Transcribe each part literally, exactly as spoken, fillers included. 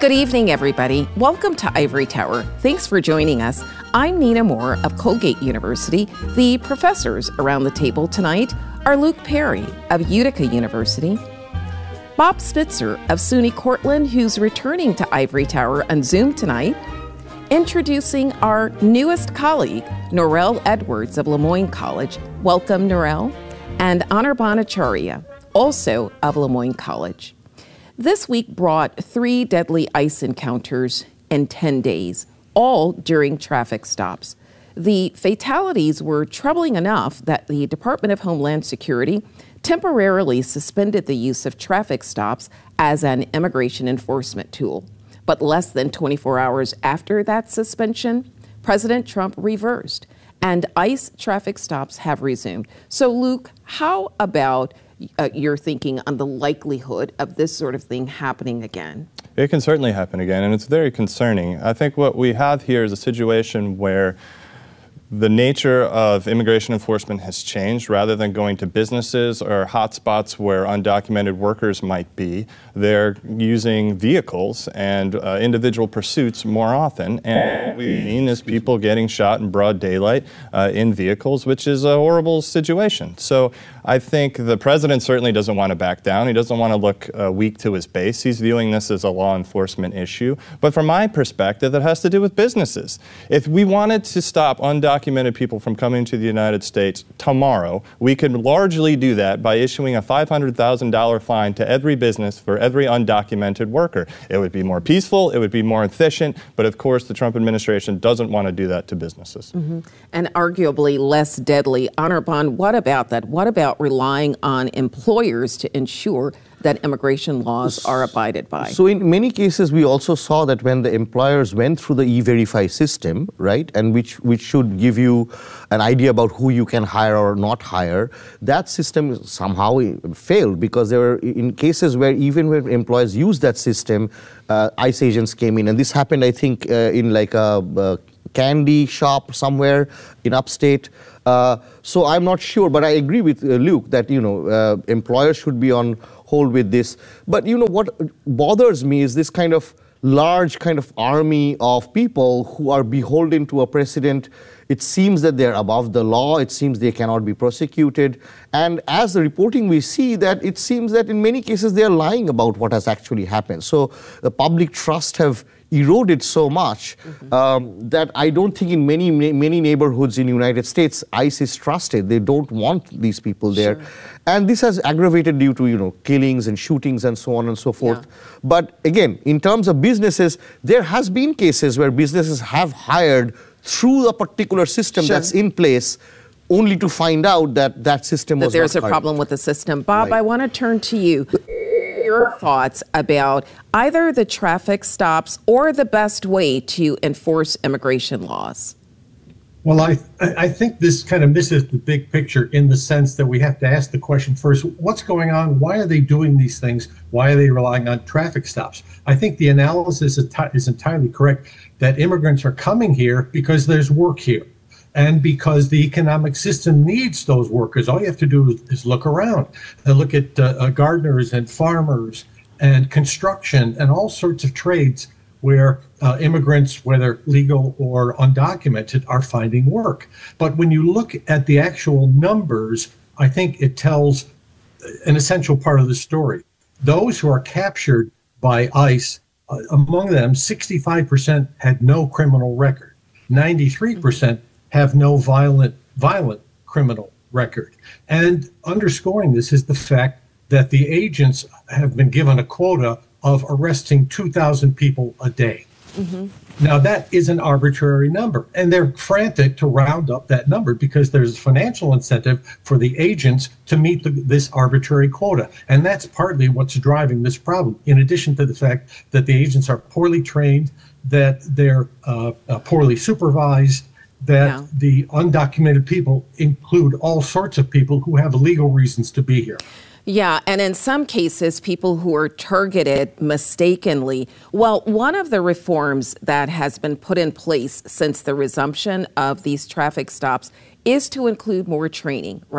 Good evening, everybody. Welcome to Ivory Tower. Thanks for joining us. I'm Nina Moore of Colgate University. The professors around the table tonight are Luke Perry of Utica University, Bob Spitzer of SUNY Cortland, who's returning to Ivory Tower on Zoom tonight, introducing our newest colleague, Norel Edwards of Lemoyne College. Welcome, Norel. And Anirban Acharya, also of Lemoyne College. This week brought three deadly ICE encounters in ten days, all during traffic stops. The fatalities were troubling enough that the Department of Homeland Security temporarily suspended the use of traffic stops as an immigration enforcement tool. But less than twenty-four hours after that suspension, President Trump reversed, and ICE traffic stops have resumed. So, Luke, how about uh, your thinking on the likelihood of this sort of thing happening again? It can certainly happen again, and it's very concerning. I think what we have here is a situation where the nature of immigration enforcement has changed. Rather than going to businesses or hotspots where undocumented workers might be, they're using vehicles and uh, individual pursuits more often. And what we've seen is people getting shot in broad daylight uh, in vehicles, which is a horrible situation. So I think the president certainly doesn't want to back down. He doesn't want to look uh, weak to his base. He's viewing this as a law enforcement issue. But from my perspective, it has to do with businesses. If we wanted to stop undocumented Undocumented people from coming to the United States tomorrow, we could largely do that by issuing a five hundred thousand dollars fine to every business for every undocumented worker. It would be more peaceful, it would be more efficient, but of course the Trump administration doesn't want to do that to businesses. Mm-hmm. And arguably less deadly. Anirban, what about that? What about relying on employers to ensure that immigration laws are abided by? So in many cases, we also saw that when the employers went through the E-Verify system, right, and which, which should give you an idea about who you can hire or not hire, that system somehow failed because there were in cases where even when employers used that system, uh, ICE agents came in. And this happened, I think, uh, in like a, a candy shop somewhere in upstate. Uh, so I'm not sure, but I agree with uh, Luke that, you know, uh, employers should be on hold with this. But, you know, what bothers me is this kind of large kind of army of people who are beholden to a president. It seems that they're above the law. It seems they cannot be prosecuted. And as the reporting, we see that it seems that in many cases they're lying about what has actually happened. So the public trust have eroded so much mm-hmm. um, that I don't think in many, many neighborhoods in the United States, ICE is trusted. They don't want these people there. Sure. And this has aggravated due to, you know, killings and shootings and so on and so forth. Yeah. But again, in terms of businesses, there has been cases where businesses have hired through a particular system sure. that's in place only to find out that that system that was there's not a problem with the system. Bob, right. I want to turn to you. Your thoughts about either the traffic stops or the best way to enforce immigration laws? Well, I I think this kind of misses the big picture in the sense that we have to ask the question first, what's going on? Why are they doing these things? Why are they relying on traffic stops? I think the analysis is entirely correct that immigrants are coming here because there's work here and because the economic system needs those workers. All you have to do is, is look around and look at uh, uh, gardeners and farmers and construction and all sorts of trades where uh, immigrants, whether legal or undocumented, are finding work. But when you look at the actual numbers, I think it tells an essential part of the story. Those who are captured by ICE, uh, among them, sixty-five percent had no criminal record. ninety-three percent have no violent, violent criminal record. And underscoring this is the fact that the agents have been given a quota of arresting two thousand people a day. Mm-hmm. Now, that is an arbitrary number, and they're frantic to round up that number because there's a financial incentive for the agents to meet the, this arbitrary quota. And that's partly what's driving this problem, in addition to the fact that the agents are poorly trained, that they're uh, uh, poorly supervised, that yeah. the undocumented people include all sorts of people who have legal reasons to be here. Yeah, and in some cases, people who are targeted mistakenly. Well, one of the reforms that has been put in place since the resumption of these traffic stops is to include more training, right?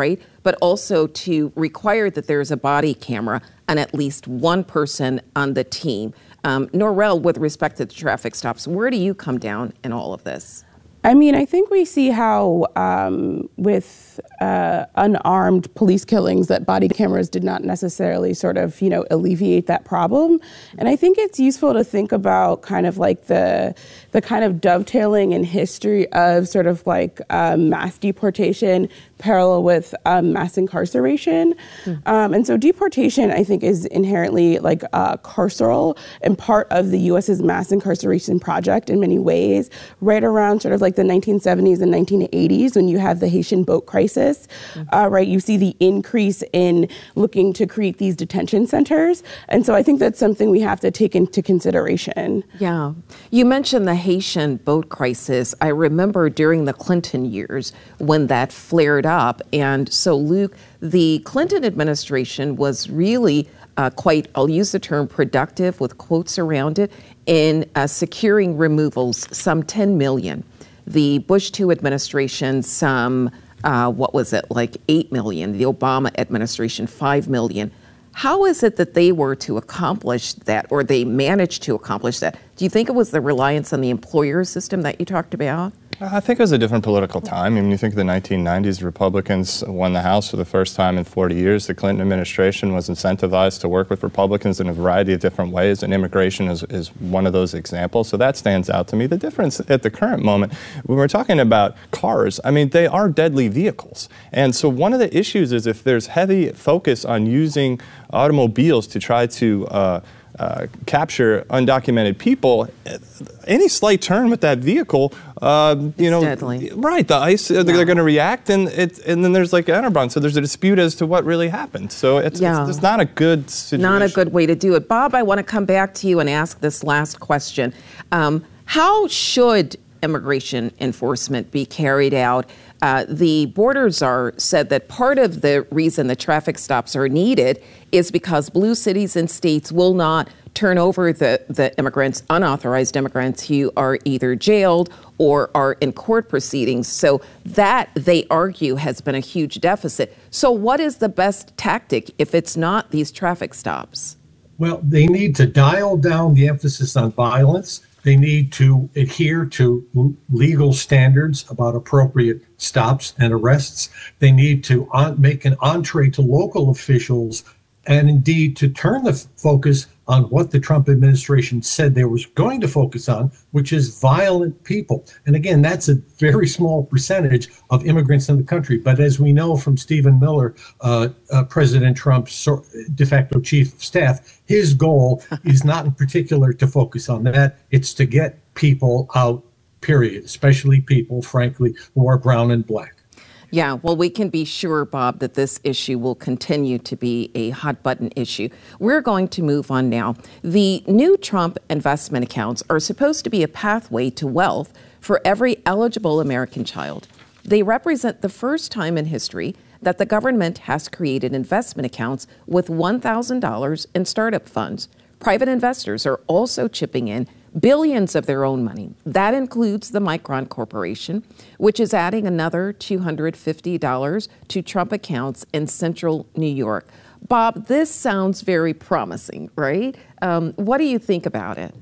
but also to require that there's a body camera on at least one person on the team. Um, Norrell, with respect to the traffic stops, where do you come down in all of this? I mean, I think we see how um, with uh, unarmed police killings that body cameras did not necessarily sort of, you know, alleviate that problem. And I think it's useful to think about kind of like the the kind of dovetailing in history of sort of like um, mass deportation parallel with um, mass incarceration. Mm. Um, and so deportation, I think, is inherently like uh, carceral and part of the U S's mass incarceration project in many ways, right around sort of like the nineteen seventies and nineteen eighties when you have the Haitian boat crisis, mm. uh, right? You see the increase in looking to create these detention centers. And so I think that's something we have to take into consideration. Yeah. You mentioned the Haitian boat crisis. I remember during the Clinton years when that flared up. And so, Luke, the Clinton administration was really uh, quite, I'll use the term productive with quotes around it, in uh, securing removals, some ten million. The Bush two administration, some, uh, what was it, like eight million. The Obama administration, five million. How is it that they were to accomplish that, or they managed to accomplish that? Do you think it was the reliance on the employer system that you talked about? I think it was a different political time. I mean, you think of the nineteen nineties, Republicans won the House for the first time in forty years. The Clinton administration was incentivized to work with Republicans in a variety of different ways, and immigration is, is one of those examples. So that stands out to me. The difference at the current moment, when we're talking about cars, I mean, they are deadly vehicles. And so one of the issues is if there's heavy focus on using automobiles to try to uh, Uh, capture undocumented people, any slight turn with that vehicle, uh, you it's know, deadly. Right? The ICE, yeah. they're going to react, and it, and then there's like Enterbron. So there's a dispute as to what really happened. So it's, yeah. it's, it's not a good situation. Not a good way to do it. Bob, I want to come back to you and ask this last question. Um, how should immigration enforcement be carried out? Uh, the border czar said that part of the reason the traffic stops are needed is because blue cities and states will not turn over the, the immigrants, unauthorized immigrants who are either jailed or are in court proceedings. So that, they argue, has been a huge deficit. So what is the best tactic if it's not these traffic stops? Well, they need to dial down the emphasis on violence. They need to adhere to legal standards about appropriate stops and arrests. They need to on, make an entree to local officials and indeed to turn the f- focus on what the Trump administration said they were going to focus on, which is violent people. And again, that's a very small percentage of immigrants in the country. But as we know from Stephen Miller, uh, uh, President Trump's de facto chief of staff, his goal is not in particular to focus on that. It's to get people out, period, especially people, frankly, who are brown and black. Yeah, well, we can be sure, Bob, that this issue will continue to be a hot button issue. We're going to move on now. The new Trump investment accounts are supposed to be a pathway to wealth for every eligible American child. They represent the first time in history that the government has created investment accounts with one thousand dollars in startup funds. Private investors are also chipping in billions of their own money. That includes the Micron Corporation, which is adding another two hundred fifty dollars to Trump accounts in central New York. Bob, this sounds very promising, right? Um, what do you think about it?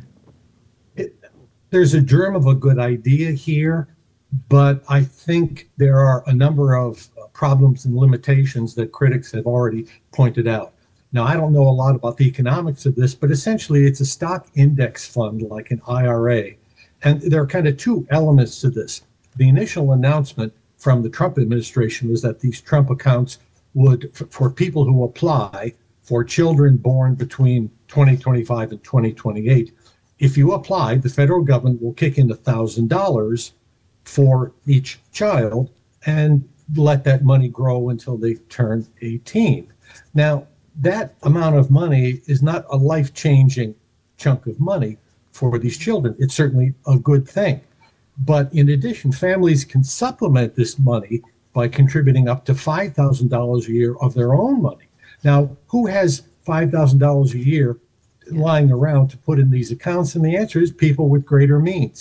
it? There's a germ of a good idea here, but I think there are a number of problems and limitations that critics have already pointed out. Now, I don't know a lot about the economics of this, but essentially it's a stock index fund like an I R A. And there are kind of two elements to this. The initial announcement from the Trump administration was that these Trump accounts would, for people who apply, for children born between twenty twenty-five and twenty twenty-eight, if you apply, the federal government will kick in one thousand dollars for each child and let that money grow until they turn eighteen. Now, that amount of money is not a life-changing chunk of money for these children. It's certainly a good thing. But in addition, families can supplement this money by contributing up to five thousand dollars a year of their own money. Now, who has five thousand dollars a year lying around to put in these accounts? And the answer is people with greater means.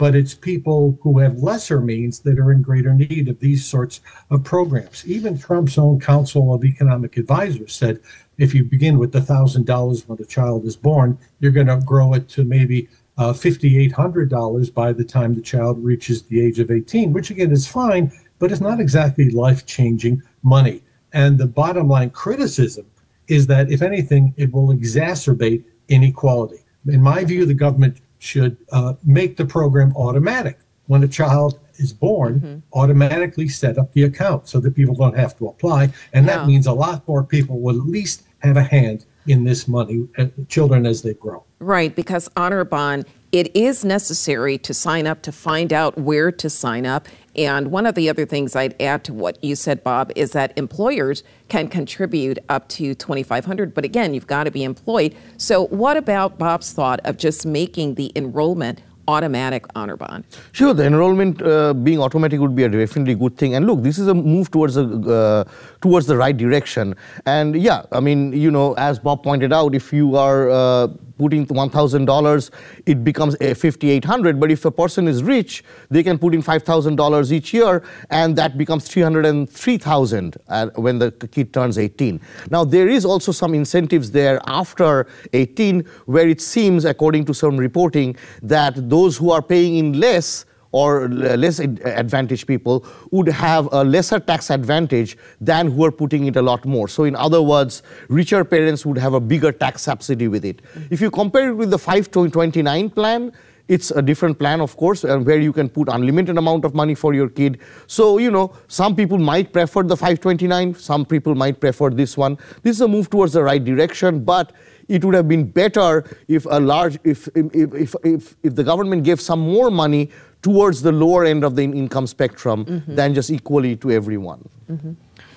but it's people who have lesser means that are in greater need of these sorts of programs. Even Trump's own Council of Economic Advisors said, if you begin with one thousand dollars when a child is born, you're going to grow it to maybe uh, five thousand eight hundred dollars by the time the child reaches the age of eighteen, which again is fine, but it's not exactly life-changing money. And the bottom line criticism is that, if anything, it will exacerbate inequality. In my view, the government should uh, make the program automatic. When a child is born, mm-hmm. automatically set up the account so that people don't have to apply. And yeah. that means a lot more people will at least have a hand in this money, uh, children as they grow. Right, because Anirban, it is necessary to sign up, to find out where to sign up. And one of the other things I'd add to what you said, Bob, is that employers can contribute up to twenty-five hundred dollars. But again, you've got to be employed. So what about Bob's thought of just making the enrollment automatic, Anirban? Sure, the enrollment uh, being automatic would be a definitely good thing. And look, this is a move towards a, uh, towards the right direction. And yeah, I mean, you know, as Bob pointed out, if you are uh, putting one thousand dollars, it becomes five thousand eight hundred dollars. But if a person is rich, they can put in five thousand dollars each year, and that becomes three hundred three thousand dollars uh, when the kid turns eighteen. Now, there is also some incentives there after eighteen, where it seems, according to some reporting, that those who are paying in less or less advantaged people would have a lesser tax advantage than who are putting it a lot more. So in other words, richer parents would have a bigger tax subsidy with it. If you compare it with the five twenty-nine plan, it's a different plan, of course, where you can put unlimited amount of money for your kid. So, you know, some people might prefer the five twenty-nine, some people might prefer this one. This is a move towards the right direction, but it would have been better if a large, if if if if, if the government gave some more money towards the lower end of the income spectrum mm-hmm. than just equally to everyone. Mm-hmm.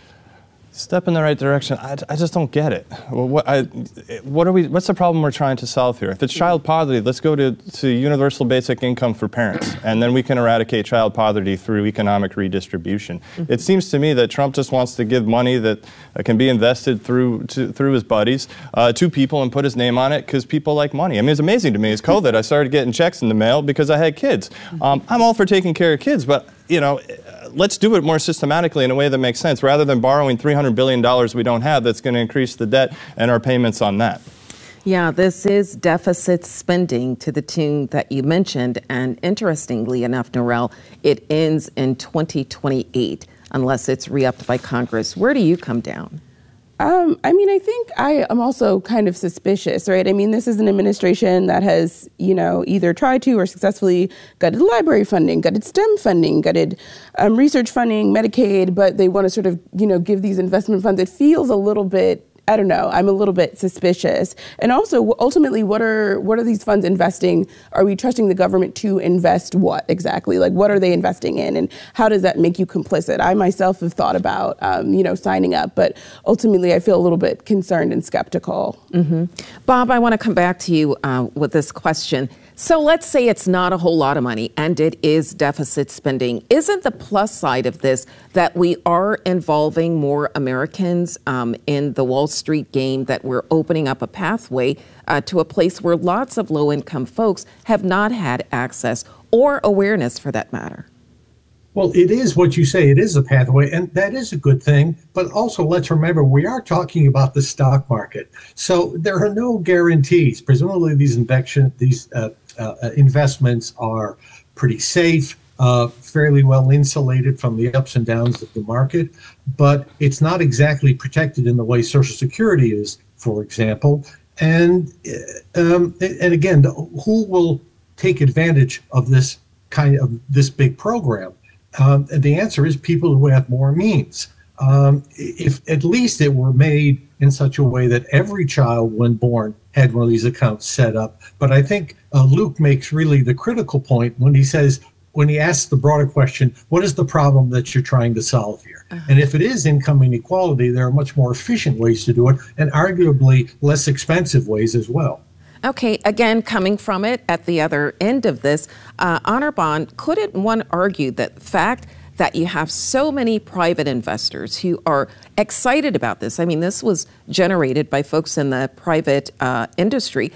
Step in the right direction. I, I just don't get it. Well, what, I, what are we? What's the problem we're trying to solve here? If it's child poverty, let's go to, to universal basic income for parents, and then we can eradicate child poverty through economic redistribution. Mm-hmm. It seems to me that Trump just wants to give money that uh, can be invested through to, through his buddies uh, to people and put his name on it because people like money. I mean, it's amazing to me. It's COVID. I started getting checks in the mail because I had kids. Um, I'm all for taking care of kids, but you know. Let's do it more systematically in a way that makes sense, rather than borrowing three hundred billion dollars we don't have that's going to increase the debt and our payments on that. Yeah, this is deficit spending to the tune that you mentioned. And interestingly enough, Narelle, it ends in twenty twenty-eight unless it's re-upped by Congress. Where do you come down? Um, I mean, I think I am also kind of suspicious, right? I mean, this is an administration that has, you know, either tried to or successfully gutted library funding, gutted STEM funding, gutted um, research funding, Medicaid, but they want to sort of, you know, give these investment funds. It feels a little bit, I don't know, I'm a little bit suspicious. And also, ultimately, what are what are these funds investing? Are we trusting the government to invest what exactly? Like, what are they investing in? And how does that make you complicit? I myself have thought about, um, you know, signing up, but ultimately I feel a little bit concerned and skeptical. Mm-hmm. Bob, I want to come back to you uh, with this question. So let's say it's not a whole lot of money and it is deficit spending. Isn't the plus side of this that we are involving more Americans um, in the Wall Street game, that we're opening up a pathway uh, to a place where lots of low-income folks have not had access or awareness, for that matter? Well, it is what you say. It is a pathway, and that is a good thing. But also, let's remember, we are talking about the stock market. So there are no guarantees. Presumably, these infection, these uh, uh, investments are pretty safe, uh, fairly well insulated from the ups and downs of the market. But it's not exactly protected in the way Social Security is, for example. And um, and again, who will take advantage of this kind of this big program? Um, and the answer is people who have more means. Um, if at least it were made in such a way that every child, when born, had one of these accounts set up. But I think uh, Luke makes really the critical point when he says, when he asks the broader question, what is the problem that you're trying to solve here? Uh-huh. And if it is income inequality, there are much more efficient ways to do it, and arguably less expensive ways as well. Okay, again, coming from it at the other end of this, uh, Anirban, couldn't one argue that the fact that you have so many private investors who are excited about this, I mean, this was generated by folks in the private uh, industry,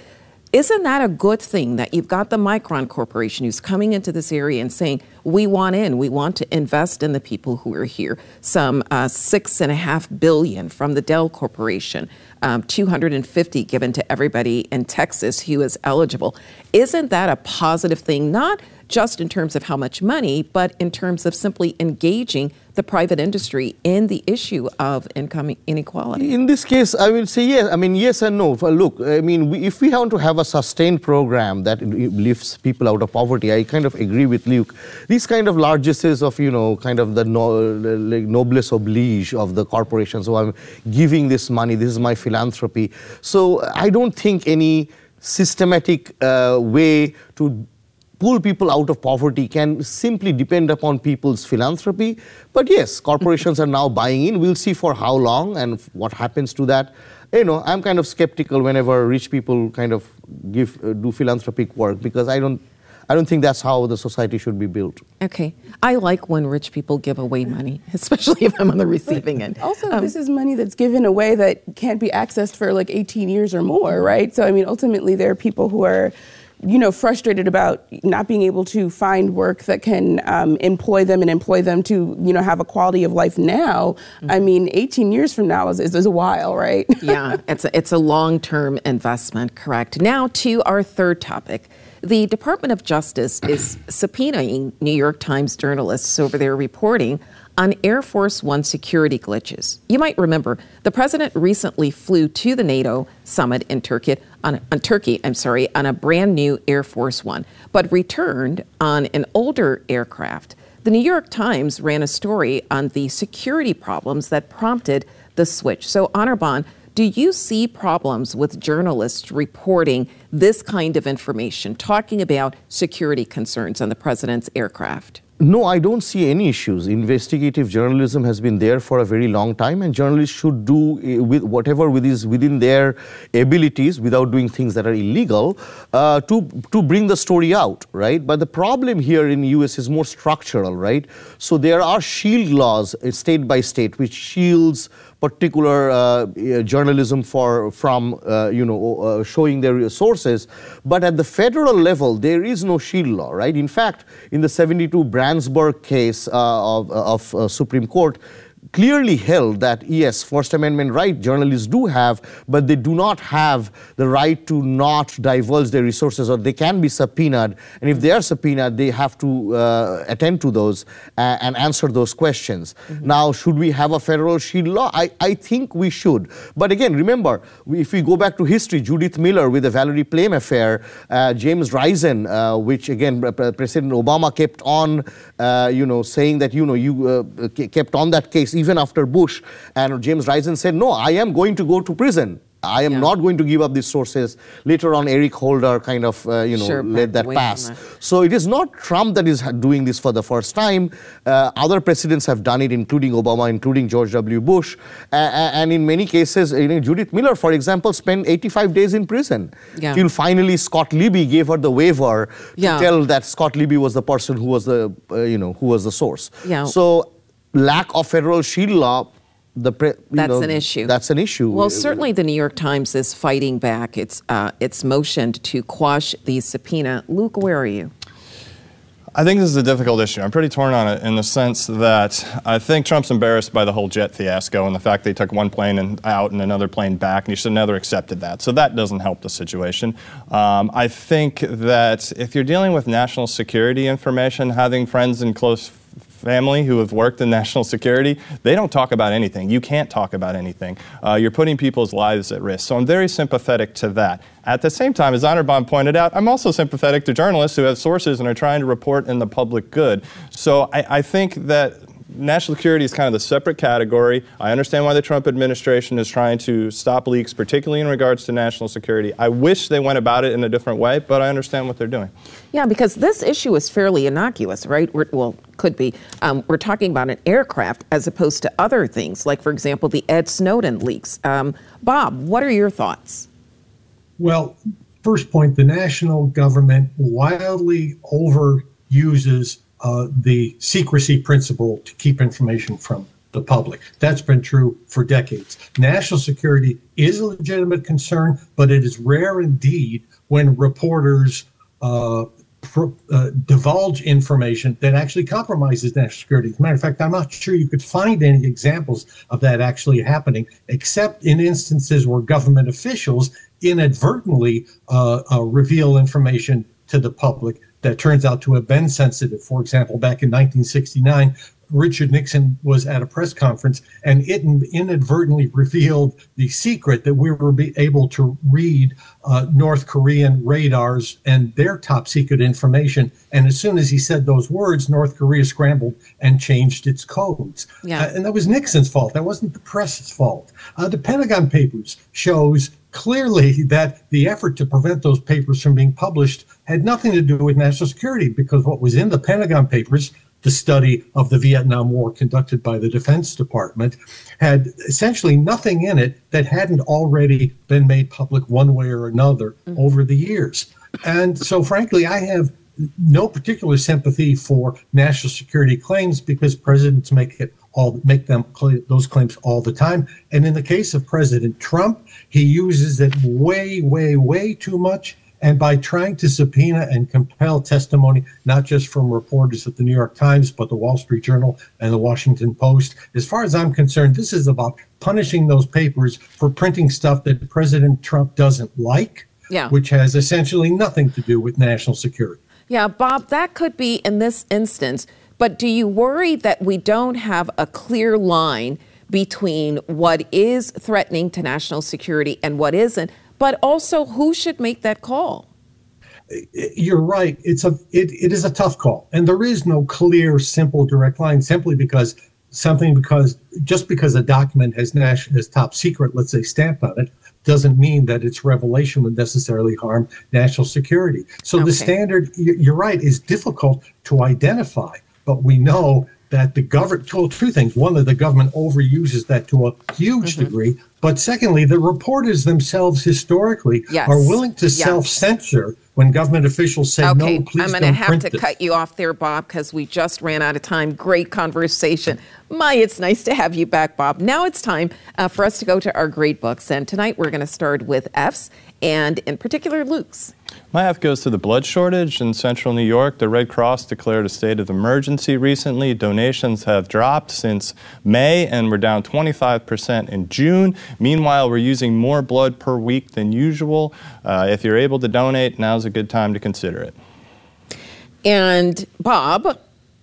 Isn't that a good thing that you've got the Micron Corporation who's coming into this area and saying, we want in, we want to invest in the people who are here? Some uh, six and a half billion from the Dell Corporation, um, two hundred fifty given to everybody in Texas who is eligible. Isn't that a positive thing, not just in terms of how much money, but in terms of simply engaging the private industry in the issue of income inequality? In this case, I will say yes. I mean, yes and no. Look, I mean, we, if we want to have a sustained program that lifts people out of poverty, I kind of agree with Luke. These kind of largesses of, you know, kind of the no, like noblesse oblige of the corporation. So I'm giving this money. This is my philanthropy. So I don't think any systematic uh, way to pull people out of poverty can simply depend upon people's philanthropy. But yes, corporations are now buying in. We'll see for how long and what happens to that. You know, I'm kind of skeptical whenever rich people kind of give uh, do philanthropic work, because I don't I don't think that's how the society should be built. Okay. I like when rich people give away money, especially if I'm on the receiving end. Also, um, this is money that's given away that can't be accessed for like eighteen years or more, right? So, I mean, ultimately, there are people who are, you know, frustrated about not being able to find work that can um, employ them and employ them to, you know, have a quality of life now. Mm-hmm. I mean, eighteen years from now is, is, is a while, right? Yeah, it's a, it's a long-term investment, correct. Now to our third topic. The Department of Justice is subpoenaing New York Times journalists over their reporting on Air Force One security glitches. You might remember the president recently flew to the NATO summit in Turkey, on, on Turkey, I'm sorry, on a brand new Air Force One, but returned on an older aircraft. The New York Times ran a story on the security problems that prompted the switch. So, Anirban, do you see problems with journalists reporting this kind of information, talking about security concerns on the president's aircraft? No, I don't see any issues. Investigative journalism has been there for a very long time, and journalists should do uh, with whatever with is within their abilities, without doing things that are illegal, uh, to to bring the story out, right? But the problem here in the U S is more structural, right? So there are shield laws, uh, state by state, which shields particular uh, journalism for from uh, you know uh, showing their sources, but at the federal level there is no shield law, right? In fact, in the seventy-two Brandsburg case uh, of, of uh, Supreme Court, clearly held that yes, First Amendment right journalists do have, but they do not have the right to not divulge their resources, or they can be subpoenaed, and if they are subpoenaed, they have to uh, attend to those uh, and answer those questions. Mm-hmm. Now, should we have a federal shield law? I, I think we should. But again, remember, if we go back to history, Judith Miller with the Valerie Plame affair, uh, James Risen, uh, which again, President Obama kept on, uh, you know, saying that, you know, you uh, kept on that case even after Bush, and James Risen said, no, I am going to go to prison. I am yeah. not going to give up these sources. Later on, Eric Holder kind of, uh, you know, sure, let that pass. That. So it is not Trump that is doing this for the first time. Uh, other presidents have done it, including Obama, including George W. Bush. Uh, and in many cases, you know, Judith Miller, for example, spent eighty-five days in prison. Yeah. Till finally Scott Libby gave her the waiver to yeah. tell that Scott Libby was the person who was the, uh, you know, who was the source. Yeah. So lack of federal shield law, The pre, that's know, an issue. That's an issue. Well, certainly the New York Times is fighting back. It's uh, it's motioned to quash the subpoena. Luke, where are you? I think this is a difficult issue. I'm pretty torn on it in the sense that I think Trump's embarrassed by the whole jet fiasco and the fact they took one plane and out and another plane back, and he should have never accepted that. So that doesn't help the situation. Um, I think that if you're dealing with national security information, having friends in close family who have worked in national security, they don't talk about anything. You can't talk about anything. Uh, you're putting people's lives at risk. So I'm very sympathetic to that. At the same time, as Anirban pointed out, I'm also sympathetic to journalists who have sources and are trying to report in the public good. So I, I think that national security is kind of the separate category. I understand why the Trump administration is trying to stop leaks, particularly in regards to national security. I wish they went about it in a different way, but I understand what they're doing. Yeah, because this issue is fairly innocuous, right? We're, well, could be. Um, we're talking about an aircraft as opposed to other things, like, for example, the Ed Snowden leaks. Um, Bob, what are your thoughts? Well, first point, the national government wildly overuses Uh, the secrecy principle to keep information from the public. That's been true for decades. National security is a legitimate concern, but it is rare indeed when reporters uh, Pro, uh, divulge information that actually compromises national security. As a matter of fact, I'm not sure you could find any examples of that actually happening, except in instances where government officials inadvertently uh, uh, reveal information to the public that turns out to have been sensitive. For example, back in nineteen sixty-nine, Richard Nixon was at a press conference and it inadvertently revealed the secret that we were be able to read uh, North Korean radars and their top secret information. And as soon as he said those words, North Korea scrambled and changed its codes. Yeah. Uh, and that was Nixon's fault. That wasn't the press's fault. Uh, the Pentagon Papers shows clearly that the effort to prevent those papers from being published had nothing to do with national security, because what was in the Pentagon Papers, the study of the Vietnam War conducted by the Defense Department, had essentially nothing in it that hadn't already been made public one way or another mm-hmm. over the years. And so, frankly, I have no particular sympathy for national security claims, because presidents make it all make them those claims all the time. And in the case of President Trump, he uses it way, way, way too much. And by trying to subpoena and compel testimony, not just from reporters at the New York Times, but the Wall Street Journal and the Washington Post, as far as I'm concerned, this is about punishing those papers for printing stuff that President Trump doesn't like, yeah. which has essentially nothing to do with national security. Yeah, Bob, that could be in this instance. But do you worry that we don't have a clear line between what is threatening to national security and what isn't? But also, who should make that call? You're right. It's a it, it is a tough call, and there is no clear, simple, direct line. Simply because something because just because a document has national has top secret, let's say, stamped on it, doesn't mean that its revelation would necessarily harm national security. So okay. the standard, you're right, is difficult to identify. But we know that the government, well, two things. One, that the government overuses that to a huge mm-hmm. degree. But secondly, the reporters themselves historically yes. are willing to yes. self-censor when government officials say, okay, no, please I'm don't going to have to this. cut you off there, Bob, because we just ran out of time. Great conversation. My, it's nice to have you back, Bob. Now it's time uh, for us to go to our grade books. And tonight we're going to start with F's, and in particular, Luke's. My F goes to the blood shortage in central New York. The Red Cross declared a state of emergency recently. Donations have dropped since May and we're down twenty-five percent in June. Meanwhile, we're using more blood per week than usual. Uh, if you're able to donate, now's a good time to consider it. And Bob?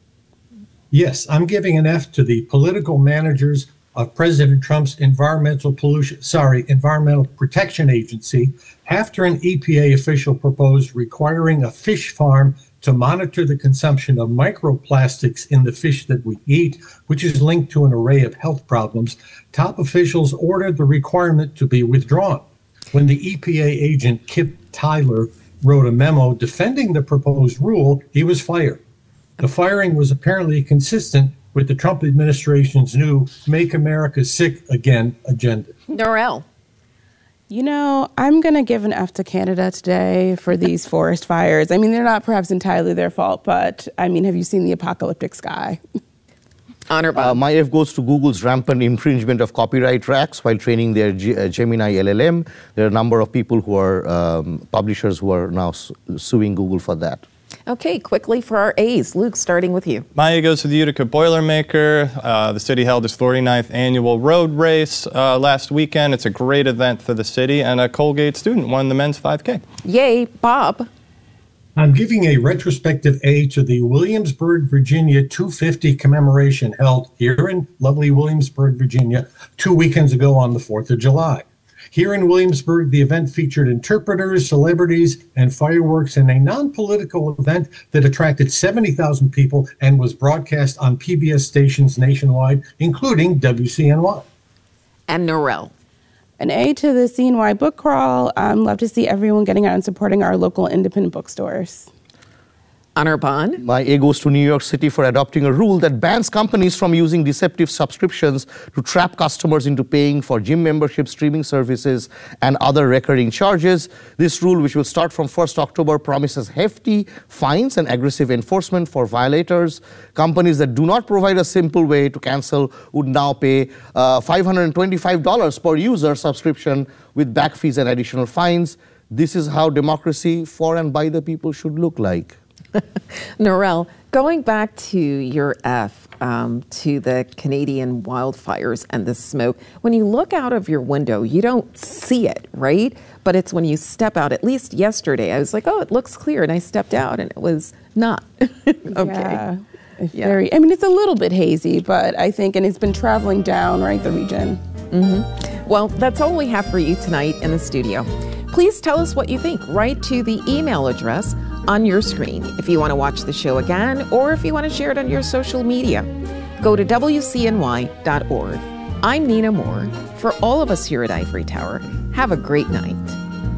Yes, I'm giving an F to the political managers of President Trump's environmental pollution, sorry, Environmental Protection Agency, after an E P A official proposed requiring a fish farm to monitor the consumption of microplastics in the fish that we eat, which is linked to an array of health problems. Top officials ordered the requirement to be withdrawn. When the E P A agent Kip Tyler wrote a memo defending the proposed rule, he was fired. The firing was apparently consistent with the Trump administration's new Make America Sick Again agenda. Norel. You know, I'm going to give an F to Canada today for these forest fires. I mean, they're not perhaps entirely their fault, but I mean, have you seen the apocalyptic sky? Honor Bob. Uh, my F goes to Google's rampant infringement of copyright tracks while training their G- uh, Gemini L L M. There are a number of people who are um, publishers who are now su- suing Google for that. Okay, quickly for our A's. Luke, starting with you. My A goes to the Utica Boilermaker. Uh, the city held its forty-ninth annual road race uh, last weekend. It's a great event for the city, and a Colgate student won the men's five K. Yay, Bob. I'm giving a retrospective A to the Williamsburg, Virginia two fifty commemoration held here in lovely Williamsburg, Virginia, two weekends ago on the fourth of July. Here in Williamsburg, the event featured interpreters, celebrities, and fireworks in a non-political event that attracted seventy thousand people and was broadcast on P B S stations nationwide, including W C N Y. And Norel. An A to the C N Y book crawl. Um, love to see everyone getting out and supporting our local independent bookstores. Honor Bond. My A goes to New York City for adopting a rule that bans companies from using deceptive subscriptions to trap customers into paying for gym memberships, streaming services, and other recurring charges. This rule, which will start from first of October, promises hefty fines and aggressive enforcement for violators. Companies that do not provide a simple way to cancel would now pay uh, five hundred twenty-five dollars per user subscription with back fees and additional fines. this is how democracy for and by the people should look like. Narelle, going back to your F, um, to the Canadian wildfires and the smoke, when you look out of your window, you don't see it, right? But it's when you step out, at least yesterday, I was like, oh, it looks clear. And I stepped out and it was not. Okay. Yeah. It's Yeah. very, I mean, it's a little bit hazy, but I think, and it's been traveling down, right, the region. Mm-hmm. Well, that's all we have for you tonight in the studio. Please tell us what you think. Write to the email address on your screen if you want to watch the show again or if you want to share it on your social media. Go to W C N Y dot org. I'm Nina Moore. For all of us here at Ivory Tower, have a great night.